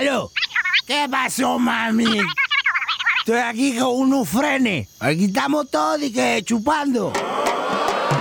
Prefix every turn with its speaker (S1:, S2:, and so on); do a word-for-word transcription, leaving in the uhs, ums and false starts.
S1: ¡Aló! ¿Qué pasó, mami? Estoy aquí con unos frenes. Aquí estamos todos y que chupando.